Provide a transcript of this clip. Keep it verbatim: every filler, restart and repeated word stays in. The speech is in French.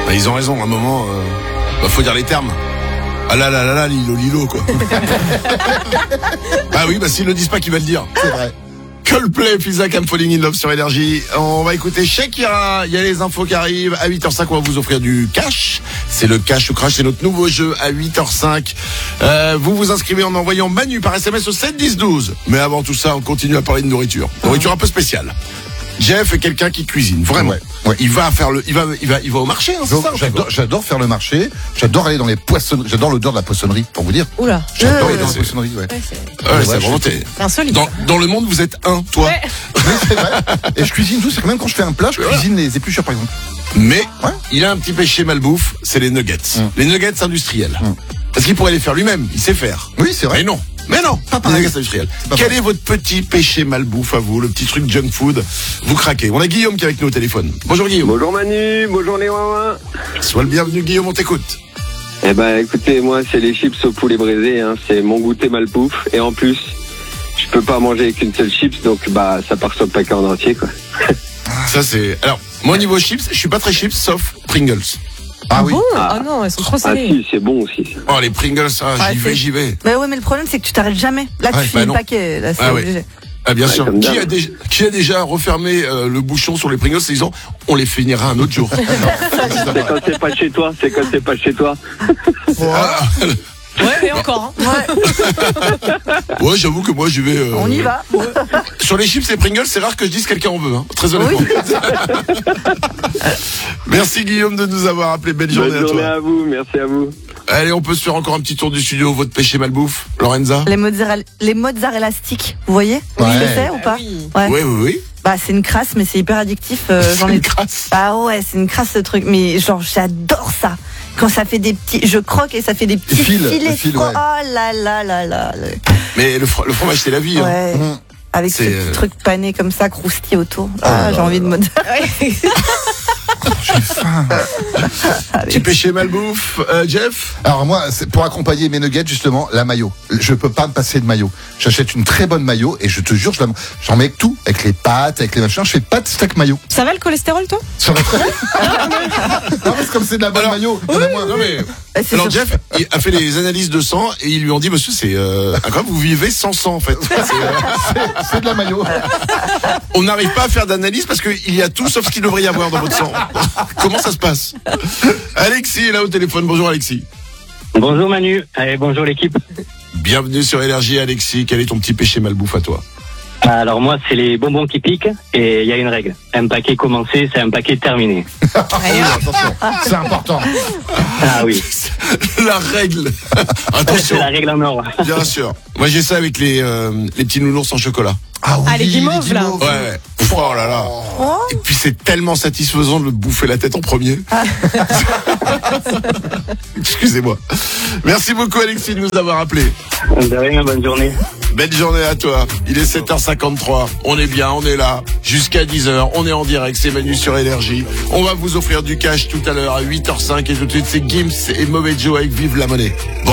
Bah, ils ont raison, à un moment, euh, bah, faut dire les termes. Ah là là là là, Lilo Lilo, quoi. Ah oui, bah s'ils le disent pas, qui va le dire? C'est vrai. Coldplay, Pizza I'm Falling in Love sur Énergie. On va écouter Shakira. Il y a les infos qui arrivent. À huit heures cinq, on va vous offrir du cash. C'est le cash ou crash, c'est notre nouveau jeu à huit heures cinq. Euh, vous vous inscrivez en envoyant Manu par S M S au sept dix douze. Mais avant tout ça, on continue à parler de nourriture. Nourriture un peu spéciale. Jeff est quelqu'un qui cuisine, vraiment. Ouais, ouais. Il va faire le, il va, il va, il va au marché. Hein, c'est ça, j'adore, j'adore faire le marché. J'adore aller dans les poissonneries. J'adore l'odeur de la poissonnerie, pour vous dire. Oula. J'adore aller ouais, dans c'est... la poissonnerie, ouais. Ouais, c'est... Ouais, ouais, c'est vraiment t'es... insolite. Dans, dans le monde, vous êtes un, toi. Ouais. Oui, c'est vrai. Et je cuisine tout. C'est que même quand je fais un plat, je cuisine les épluchures, par exemple. Mais Ouais. il a un petit péché malbouffe, c'est les nuggets. Mm. Les nuggets industriels. Mm. Parce qu'il pourrait les faire lui-même, il sait faire. Oui, c'est vrai. Mais non, mais non, Pas les pareil. nuggets industriels. Pas Quel pareil. est votre petit péché malbouffe à vous, le petit truc junk food? Vous craquez. On a Guillaume qui est avec nous au téléphone. Bonjour Guillaume. Bonjour Manu, bonjour les ouin. Sois le bienvenu Guillaume, on t'écoute. Eh ben écoutez, moi c'est les chips au poulet braisé, hein. C'est mon goûter malbouffe. Et en plus, je peux pas manger qu'une seule chips, donc bah ça part sur le paquet en entier quoi. Ça c'est... Alors, moi au niveau chips, je suis pas très chips, sauf Pringles. Ah oui. Bon, ah non, elles sont trop Ah salées. si, c'est bon aussi. Ça. Oh les Pringles, ah, Ouais, j'y vais, c'est- j'y vais. Bah ouais, mais le problème, c'est que tu t'arrêtes jamais. Là, tu Ouais, finis bah le non. paquet. Là, c'est Ah ouais. obligé. Ah bien Ouais, sûr. comme Qui d'hab. a, déjà, qui a déjà refermé euh, le bouchon sur les Pringles en disant on les finira un autre jour? C'est quand c'est pas chez toi, c'est quand c'est pas chez toi. Ah, Ouais, et encore. Hein. Ouais, ouais, j'avoue que moi j'y vais. euh, on y va. Sur les chips et Pringles, c'est rare que je dise quelqu'un en veut, hein, très honnêtement. Merci Guillaume de nous avoir appelé. Belle journée Bonne à journée toi. à vous, merci à vous. Allez, on peut se faire encore un petit tour du studio. Votre péché malbouffe, Lorenza? Les mozzarella, les mozzarella sticks, vous voyez? Ouais. Oui, je le sais ou pas? oui. Ouais. Oui, oui, oui. Bah, c'est une crasse, mais c'est hyper addictif. euh, J'en C'est ai. une crasse. Ah ouais, c'est une crasse ce truc. Mais genre, j'adore ça. Quand ça fait des petits, je croque et ça fait des petits fils, filets. le fil, oh ouais. là là là là. Mais le, fro- le fromage, c'est la vie. Hein. Ouais. Mmh. Avec ce C'est, petit euh, truc pané comme ça, croustillé autour. là Ah, j'ai là envie de là. mozzarella. J'ai faim. Petit péché malbouffe, euh, Jeff? Alors moi, c'est pour accompagner mes nuggets, justement, la mayo. Je peux pas me passer de mayo. J'achète une très bonne mayo et je te jure, je la... j'en mets avec tout, avec les pâtes, avec les machins. Je fais pas de steak mayo. Ça va le cholestérol, toi? Ça va très bien. Non, mais c'est comme c'est de la bonne Alors, mayo. il y en a moins. Non mais. Bah, c'est Alors sûr. Jeff il a fait les analyses de sang et ils lui ont dit monsieur c'est euh, incroyable, vous vivez sans sang en fait. C'est, euh, C'est de la mayo. on n'arrive pas à faire d'analyse parce qu'il y a tout sauf ce qu'il devrait y avoir dans votre sang. Comment ça se passe? Alexis est là au téléphone. Bonjour Alexis. Bonjour Manu, et bonjour l'équipe. Bienvenue sur Énergie Alexis. Quel est ton petit péché malbouffe à toi? Alors moi c'est les bonbons qui piquent et il y a une règle. Un paquet commencé, c'est un paquet terminé. Ah oui, attention. C'est important. Ah oui, La règle. c'est Attention. la règle en or. Bien sûr. Moi j'ai ça avec les euh, les petits nounours en chocolat. Ah oui, Ah, les guimauves, là. Ouais. ouais. Oh là là. Oh. Et puis c'est tellement satisfaisant de le bouffer la tête en premier. Excusez-moi. Merci beaucoup Alexis de nous avoir appelés. De rien, bonne journée. Belle journée à toi. Il est sept heures cinquante-trois. On est bien, on est là. Jusqu'à dix heures. On est en direct. C'est Manu sur Énergie. On va vous offrir du cash tout à l'heure à huit heures cinq. Et tout de suite, c'est Gims et Mauvais Joe avec Vive la Monnaie. Bon